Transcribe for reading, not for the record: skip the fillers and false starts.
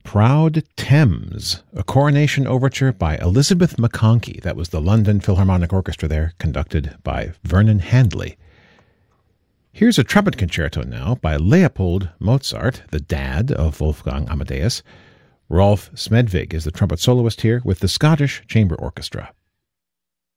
Proud Thames, a coronation overture by Elizabeth McConkey. That was the London Philharmonic Orchestra there, conducted by Vernon Handley. Here's a trumpet concerto now by Leopold Mozart, the dad of Wolfgang Amadeus. Rolf Smedvig is the trumpet soloist here with the Scottish Chamber Orchestra.